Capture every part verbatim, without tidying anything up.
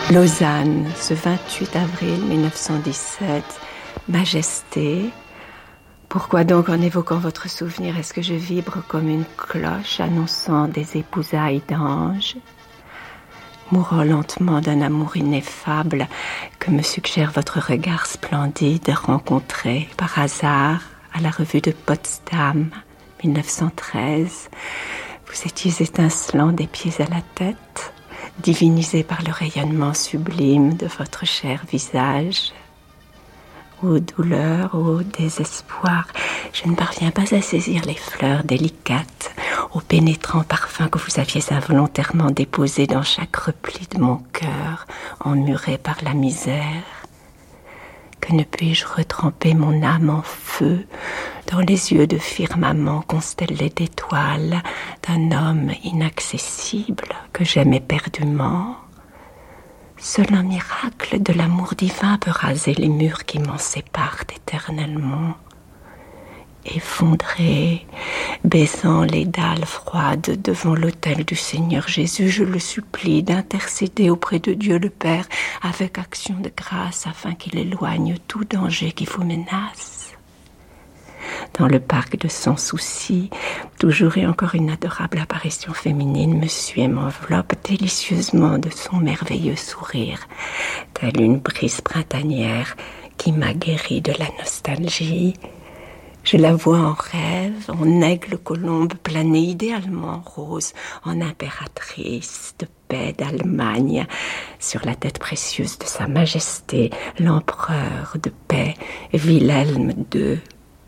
Lausanne, ce vingt-huit avril mille neuf cent dix-sept. Majesté, pourquoi donc en évoquant votre souvenir est-ce que je vibre comme une cloche annonçant des épousailles d'anges, mourant lentement d'un amour ineffable que me suggère votre regard splendide rencontré par hasard à la revue de Potsdam, mille neuf cent treize. Vous étiez étincelant des pieds à la tête, divinisé par le rayonnement sublime de votre cher visage. Ô douleur, ô désespoir, je ne parviens pas à saisir les fleurs délicates, au pénétrant parfum que vous aviez involontairement déposé dans chaque repli de mon cœur, emmuré par la misère. Que ne puis-je retremper mon âme en feu dans les yeux de firmament constellés d'étoiles d'un homme inaccessible que j'aime éperdument? Seul un miracle de l'amour divin peut raser les murs qui m'en séparent éternellement. Effondré, baisant les dalles froides devant l'autel du Seigneur Jésus, je le supplie d'intercéder auprès de Dieu le Père avec action de grâce afin qu'il éloigne tout danger qui vous menace. Dans le parc de Sans Souci, toujours et encore une adorable apparition féminine me suit et m'enveloppe délicieusement de son merveilleux sourire, telle une brise printanière qui m'a guéri de la nostalgie. Je la vois en rêve, en aigle colombe planée idéalement rose, en impératrice de paix d'Allemagne, sur la tête précieuse de sa majesté, l'empereur de paix, Wilhelm deux.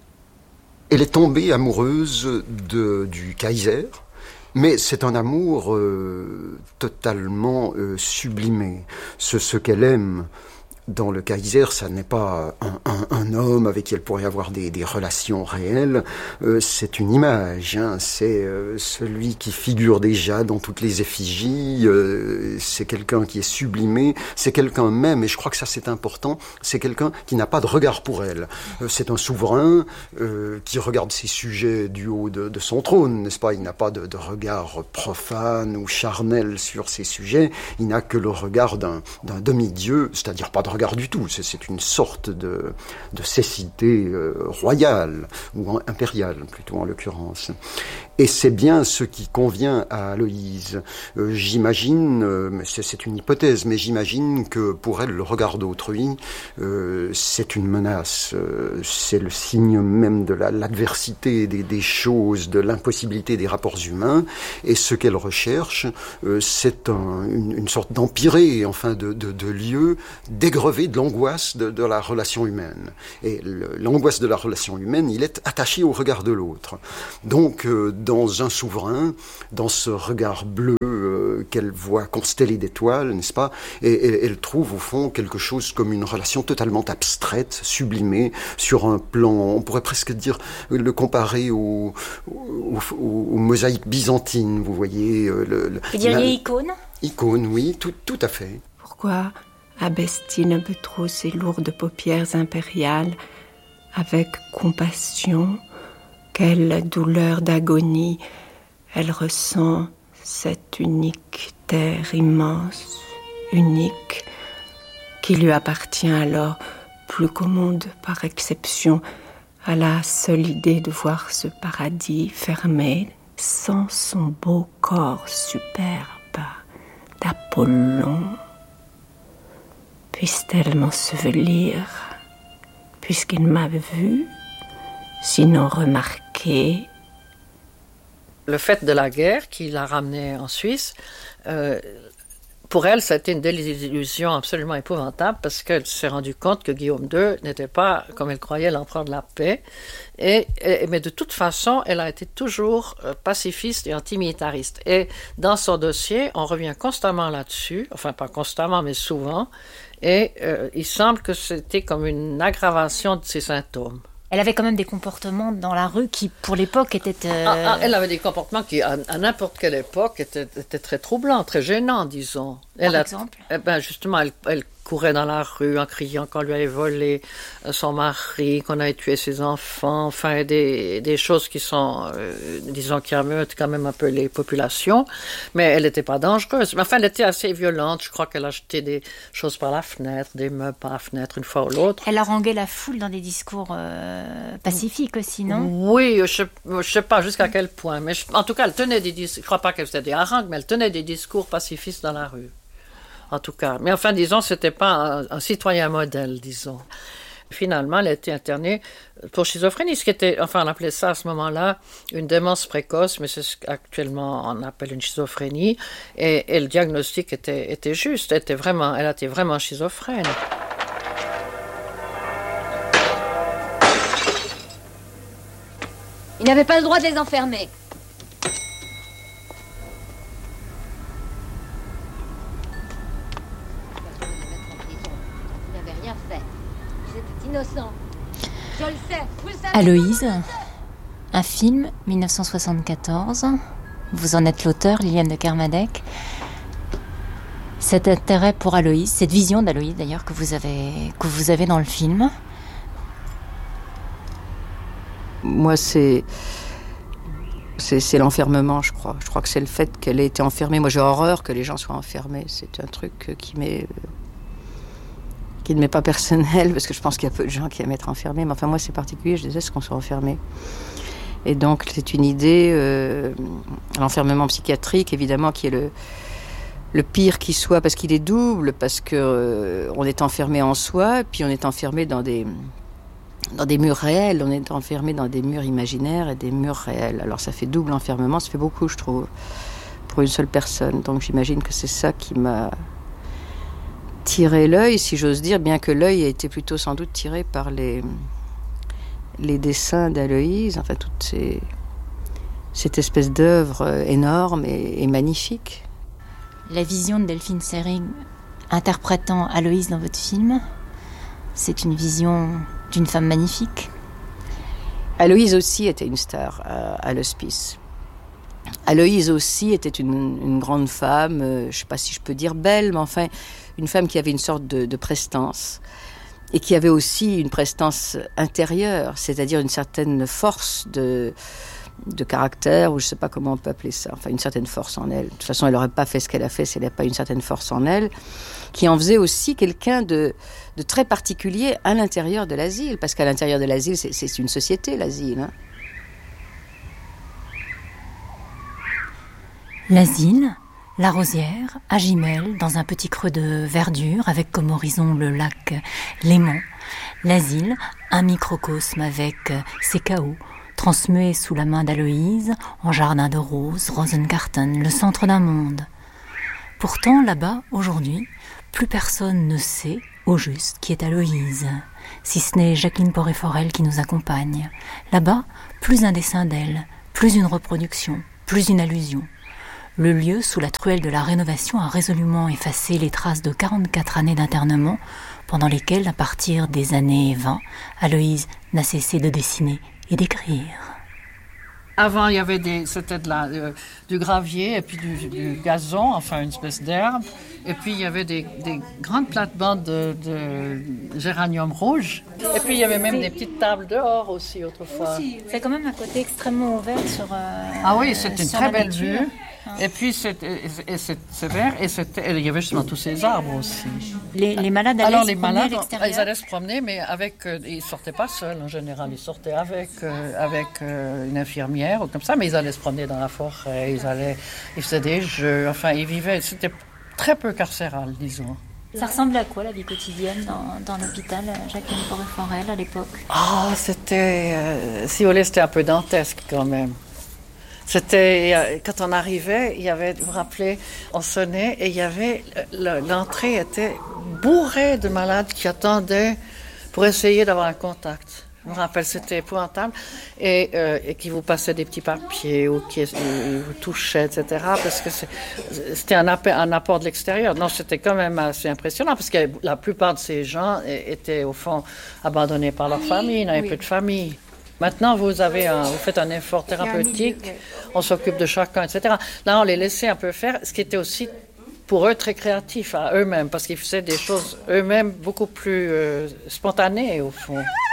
Elle est tombée amoureuse de, du Kaiser, mais c'est un amour euh, totalement euh, sublimé. Ce, ce qu'elle aime dans le Kaiser, ça n'est pas un, un, un homme avec qui elle pourrait avoir des, des relations réelles, euh, c'est une image, hein. C'est euh, celui qui figure déjà dans toutes les effigies, euh, c'est quelqu'un qui est sublimé, c'est quelqu'un même, et je crois que ça c'est important, c'est quelqu'un qui n'a pas de regard pour elle. Euh, c'est un souverain euh, qui regarde ses sujets du haut de, de son trône, n'est-ce pas? Il n'a pas de, de regard profane ou charnel sur ses sujets, il n'a que le regard d'un, d'un demi-dieu, c'est-à-dire pas de regard du tout, c'est, c'est une sorte de, de cécité euh, royale, ou en, impériale plutôt en l'occurrence. Et c'est bien ce qui convient à Aloïse. Euh, j'imagine, euh, c'est, c'est une hypothèse, mais j'imagine que pour elle, le regard d'autrui, euh, c'est une menace. Euh, c'est le signe même de la, l'adversité des, des choses, de l'impossibilité des rapports humains. Et ce qu'elle recherche, euh, c'est un, une, une sorte d'empirée, enfin de, de, de lieu dégrevé de l'angoisse de, de la relation humaine. Et le, l'angoisse de la relation humaine, il est attaché au regard de l'autre. Donc, euh, dans un souverain, dans ce regard bleu euh, qu'elle voit constellé d'étoiles, n'est-ce pas? Et, et elle trouve au fond quelque chose comme une relation totalement abstraite, sublimée, sur un plan, on pourrait presque dire, le comparer aux, aux, aux, aux mosaïques byzantines, vous voyez. Euh, le, le, vous diriez icône? Icône, oui, tout, tout à fait. Pourquoi abaisse-t-il un peu trop ses lourdes paupières impériales avec compassion? Quelle douleur d'agonie elle ressent, cette unique terre immense, unique, qui lui appartient alors plus qu'au monde par exception, à la seule idée de voir ce paradis fermé sans son beau corps superbe d'Apollon. Puisse-t-elle m'ensevelir, puisqu'il m'a vu, sinon remarqué. Le fait de la guerre qui l'a ramenée en Suisse, euh, pour elle, ça a été une désillusion absolument épouvantable parce qu'elle s'est rendue compte que Guillaume deux n'était pas, comme elle croyait, l'empereur de la paix. Et, et, mais de toute façon, elle a été toujours pacifiste et antimilitariste. Et dans son dossier, on revient constamment là-dessus, enfin pas constamment, mais souvent. Et euh, il semble que c'était comme une aggravation de ses symptômes. Elle avait quand même des comportements dans la rue qui, pour l'époque, étaient... Euh... Ah, ah, elle avait des comportements qui, à, à n'importe quelle époque, étaient, étaient très troublants, très gênants, disons. Elle Par a, exemple eh ben, justement, elle, elle courait dans la rue en criant qu'on lui avait volé son mari, qu'on avait tué ses enfants, enfin des, des choses qui sont, euh, disons, qui ameutent quand même un peu les populations, mais elle n'était pas dangereuse. Mais enfin, elle était assez violente. Je crois qu'elle a jeté des choses par la fenêtre, des meubles par la fenêtre une fois ou l'autre. Elle haranguait la foule dans des discours euh, pacifiques aussi, non? Oui, je ne sais pas jusqu'à quel point, mais je, en tout cas, elle tenait des discours, je ne crois pas qu'elle faisait des harangues, mais elle tenait des discours pacifistes dans la rue, en tout cas. Mais enfin, disons, ce n'était pas un, un citoyen modèle, disons. Finalement, elle a été internée pour schizophrénie, ce qui était, enfin, on appelait ça à ce moment-là une démence précoce, mais c'est ce qu'actuellement on appelle une schizophrénie. Et, et le diagnostic était, était juste, était vraiment, elle était vraiment schizophrène. Il n'avait pas le droit de les enfermer. Il n'avait rien fait. C'était innocent. Je le sais. Vous le savez. Aloïse, un film, dix-neuf cent soixante-quatorze. Vous en êtes l'auteur, Liliane de Kermadec. Cet intérêt pour Aloïse, cette vision d'Aloïse d'ailleurs que vous avez, que vous avez dans le film. Moi, c'est, c'est, c'est l'enfermement, je crois. Je crois que c'est le fait qu'elle ait été enfermée. Moi, j'ai horreur que les gens soient enfermés. C'est un truc qui m'est, qui ne m'est pas personnel, parce que je pense qu'il y a peu de gens qui aiment être enfermés. Mais enfin, moi, c'est particulier. Je déteste qu'on soit enfermé. Et donc, c'est une idée, euh, l'enfermement psychiatrique, évidemment, qui est le, le pire qui soit, parce qu'il est double, parce que euh, on est enfermé en soi, puis on est enfermé dans des... dans des murs réels, on est enfermé dans des murs imaginaires et des murs réels. Alors ça fait double enfermement, ça fait beaucoup, je trouve, pour une seule personne. Donc j'imagine que c'est ça qui m'a tiré l'œil, si j'ose dire, bien que l'œil a été plutôt sans doute tiré par les, les dessins d'Aloïse, enfin toute ces, cette espèce d'œuvre énorme et, et magnifique. La vision de Delphine Seyrig interprétant Aloïse dans votre film, c'est une vision d'une femme magnifique. Aloïse aussi était une star à, à l'hospice. Aloïse aussi était une, une grande femme, euh, je ne sais pas si je peux dire belle, mais enfin, une femme qui avait une sorte de, de prestance. Et qui avait aussi une prestance intérieure, c'est-à-dire une certaine force de, de caractère, ou je ne sais pas comment on peut appeler ça, enfin une certaine force en elle. De toute façon, elle n'aurait pas fait ce qu'elle a fait si elle n'avait pas une certaine force en elle, qui en faisait aussi quelqu'un de, de très particulier à l'intérieur de l'asile, parce qu'à l'intérieur de l'asile, c'est, c'est une société, l'asile. Hein. L'asile, la Rosière, à Gimel, dans un petit creux de verdure, avec comme horizon le lac Léman. L'asile, un microcosme avec ses chaos, transmués sous la main d'Aloïse, en jardin de roses, Rosengarten, le centre d'un monde. Pourtant, là-bas, aujourd'hui, plus personne ne sait, au juste, qui est Aloïse, si ce n'est Jacqueline Poré-Forel qui nous accompagne. Là-bas, plus un dessin d'elle, plus une reproduction, plus une allusion. Le lieu, sous la truelle de la rénovation, a résolument effacé les traces de quarante-quatre années d'internement, pendant lesquelles, à partir des années vingt, Aloïse n'a cessé de dessiner et d'écrire. Avant, il y avait des, c'était de la, euh, du gravier et puis du, du gazon, enfin une espèce d'herbe. Et puis, il y avait des, des grandes plates-bandes de, de géranium rouge. Et puis, il y avait même des petites tables dehors aussi, autrefois. C'est quand même un côté extrêmement ouvert sur euh, Ah oui, c'était une très belle nature. vue. Et puis, c'est, et, et c'est, c'est vert, et, c'était, et il y avait justement tous ces arbres aussi. Les, les malades allaient Alors, se les promener malades, à l'extérieur. ils allaient se promener, mais avec, euh, ils ne sortaient pas seuls en général. Ils sortaient avec, euh, avec euh, une infirmière ou comme ça, mais ils allaient se promener dans la forêt, ils, allaient, ils faisaient des jeux, enfin, ils vivaient. C'était très peu carcéral, disons. Ça ressemblait à quoi la vie quotidienne dans, dans l'hôpital, Jacqueline Poré-Forel, à l'époque? Ah, c'était, euh, si vous voulez, c'était un peu dantesque quand même. C'était, quand on arrivait, il y avait, vous vous rappelez, on sonnait et il y avait, l'entrée était bourrée de malades qui attendaient pour essayer d'avoir un contact. Je me rappelle, c'était épouvantable. Et, euh, et qui vous passaient des petits papiers ou qui euh, vous touchaient, et cetera. Parce que c'est, c'était un, appel, un apport de l'extérieur. Non, c'était quand même assez impressionnant parce que la plupart de ces gens étaient, au fond, abandonnés par leur famille, n'avaient oui. peu de famille. Maintenant, vous, avez un, vous faites un effort thérapeutique, on s'occupe de chacun, et cetera. Là, on les laissait un peu faire, ce qui était aussi pour eux très créatifs à eux-mêmes, parce qu'ils faisaient des choses eux-mêmes beaucoup plus euh, spontanées au fond.